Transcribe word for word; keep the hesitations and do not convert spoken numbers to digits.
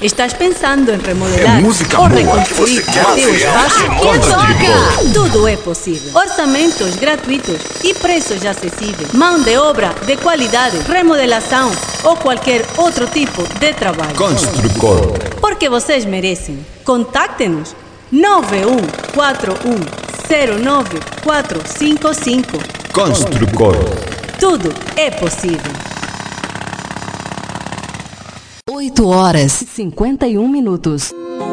Estás pensando em remodelar É música ou boa. reconstruir Você o teu quer espaço? Quem toca? Tudo é possível. Orçamentos gratuitos e preços acessíveis. Mão de obra de qualidade, remodelação ou qualquer outro tipo de trabalho. Construcor. Porque vocês merecem. Contacte-nos nove um quatro um zero nove quatro cinco cinco. Construcor. Tudo é possível. oito horas e cinquenta e um minutos.